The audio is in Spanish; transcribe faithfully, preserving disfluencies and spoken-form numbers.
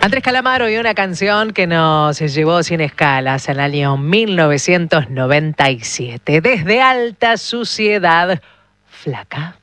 Andrés Calamaro y una canción que nos llevó sin escalas al año mil novecientos noventa y siete. Desde Alta Suciedad, Flaca.